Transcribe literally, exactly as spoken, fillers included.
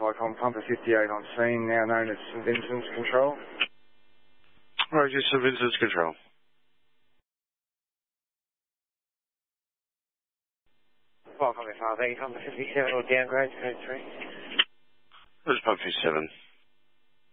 Icon Pumper fifty-eight on scene, now known as St Vincent's Control. Roger, St Vincent's Control. Welcome, F R V, Pumper fifty-seven or downgrade, code three. Where's Pump fifty-seven?